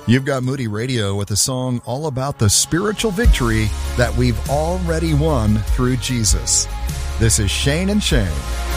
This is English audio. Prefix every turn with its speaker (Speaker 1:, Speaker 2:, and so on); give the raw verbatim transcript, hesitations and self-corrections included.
Speaker 1: You've got Moody Radio with a song all about the spiritual victory that we've already won through Jesus. This is Shane and Shane.